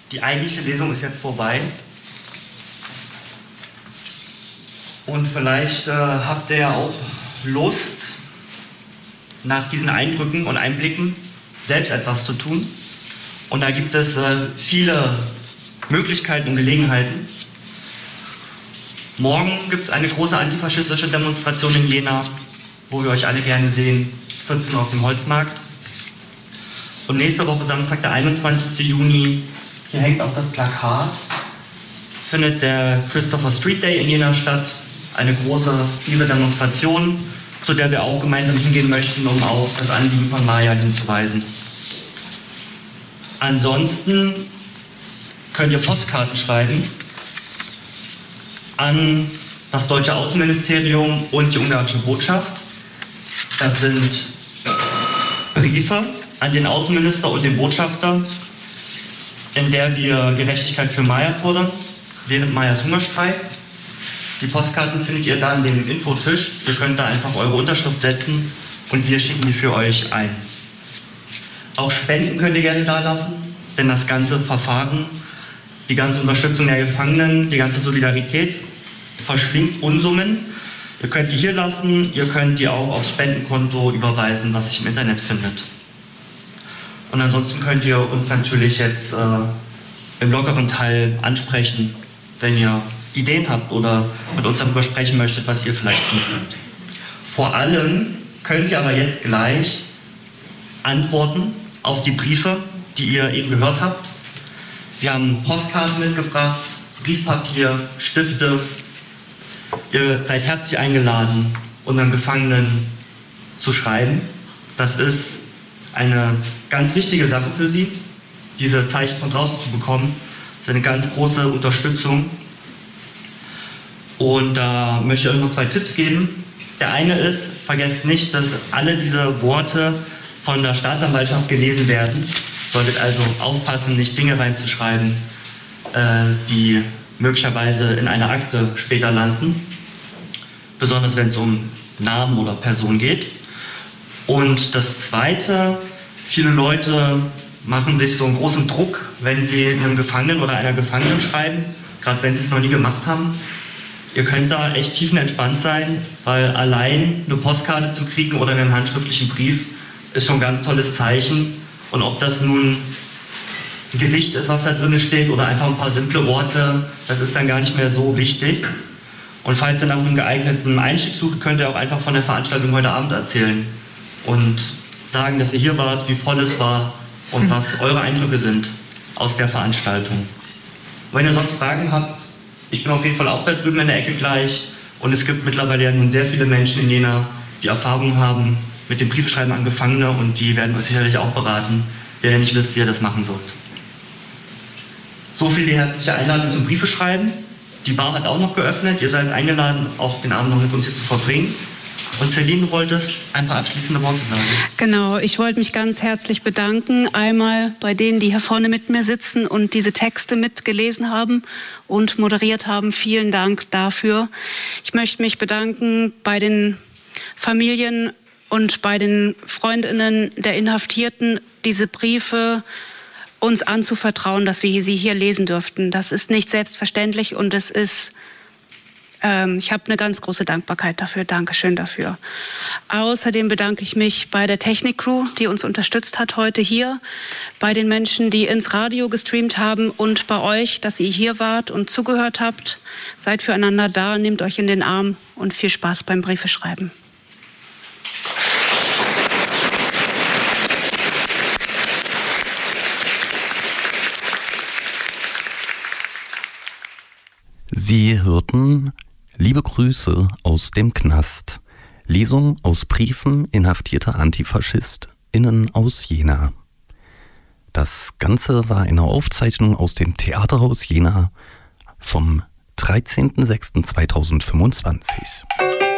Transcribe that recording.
Die eigentliche Lesung ist jetzt vorbei. Und vielleicht habt ihr ja auch Lust, nach diesen Eindrücken und Einblicken selbst etwas zu tun. Und da gibt es viele Möglichkeiten und Gelegenheiten. Morgen gibt es eine große antifaschistische Demonstration in Jena, wo wir euch alle gerne sehen, 14 Uhr auf dem Holzmarkt. Und nächste Woche Samstag, der 21. Juni, hier hängt auch das Plakat, findet der Christopher Street Day in Jena statt. Eine große, viele Demonstration, zu der wir auch gemeinsam hingehen möchten, um auf das Anliegen von Maja hinzuweisen. Ansonsten könnt ihr Postkarten schreiben an das deutsche Außenministerium und die ungarische Botschaft. Das sind Briefe an den Außenminister und den Botschafter, in der wir Gerechtigkeit für Maja fordern, während Majas Hungerstreik. Die Postkarten findet ihr da an dem Infotisch. Ihr könnt da einfach eure Unterschrift setzen und wir schicken die für euch ein. Auch Spenden könnt ihr gerne da lassen, denn das ganze Verfahren, die ganze Unterstützung der Gefangenen, die ganze Solidarität verschlingt Unsummen. Ihr könnt die hier lassen, ihr könnt die auch aufs Spendenkonto überweisen, was sich im Internet findet. Und ansonsten könnt ihr uns natürlich jetzt im lockeren Teil ansprechen, wenn ihr Ideen habt oder mit uns darüber sprechen möchtet, was ihr vielleicht tun könnt. Vor allem könnt ihr aber jetzt gleich antworten auf die Briefe, die ihr eben gehört habt. Wir haben Postkarten mitgebracht, Briefpapier, Stifte. Ihr seid herzlich eingeladen, unseren Gefangenen zu schreiben. Das ist eine ganz wichtige Sache für sie, diese Zeichen von draußen zu bekommen. Das ist eine ganz große Unterstützung. Und da möchte ich euch noch 2 Tipps geben. Der eine ist, vergesst nicht, dass alle diese Worte von der Staatsanwaltschaft gelesen werden. Solltet also aufpassen, nicht Dinge reinzuschreiben, die möglicherweise in einer Akte später landen. Besonders wenn es um Namen oder Personen geht. Und das Zweite, viele Leute machen sich so einen großen Druck, wenn sie einem Gefangenen oder einer Gefangenen schreiben, gerade wenn sie es noch nie gemacht haben. Ihr könnt da echt tiefenentspannt sein, weil allein eine Postkarte zu kriegen oder einen handschriftlichen Brief ist schon ein ganz tolles Zeichen. Und ob das nun ein Gedicht ist, was da drin steht, oder einfach ein paar simple Worte, das ist dann gar nicht mehr so wichtig. Und falls ihr nach einem geeigneten Einstieg sucht, könnt ihr auch einfach von der Veranstaltung heute Abend erzählen und sagen, dass ihr hier wart, wie voll es war und was eure Eindrücke sind aus der Veranstaltung. Wenn ihr sonst Fragen habt, ich bin auf jeden Fall auch da drüben in der Ecke gleich und es gibt mittlerweile ja nun sehr viele Menschen in Jena, die Erfahrung haben mit dem Briefschreiben an Gefangene und die werden euch sicherlich auch beraten, wenn ihr nicht wisst, wie ihr das machen sollt. So viel die herzliche Einladung zum Briefeschreiben. Die Bar hat auch noch geöffnet, ihr seid eingeladen, auch den Abend noch mit uns hier zu verbringen. Und Celine, du wolltest ein paar abschließende Worte sagen. Genau, ich wollte mich ganz herzlich bedanken. Einmal bei denen, die hier vorne mit mir sitzen und diese Texte mitgelesen haben und moderiert haben. Vielen Dank dafür. Ich möchte mich bedanken bei den Familien und bei den Freundinnen der Inhaftierten, diese Briefe uns anzuvertrauen, dass wir sie hier lesen dürften. Das ist nicht selbstverständlich und es ist... Ich habe eine ganz große Dankbarkeit dafür. Dankeschön dafür. Außerdem bedanke ich mich bei der Technik-Crew, die uns unterstützt hat heute hier, bei den Menschen, die ins Radio gestreamt haben und bei euch, dass ihr hier wart und zugehört habt. Seid füreinander da, nehmt euch in den Arm und viel Spaß beim Briefeschreiben. Sie hörten Liebe Grüße aus dem Knast. Lesung aus Briefen inhaftierter AntifaschistInnen aus Jena. Das Ganze war eine Aufzeichnung aus dem Theaterhaus Jena vom 13.06.2025.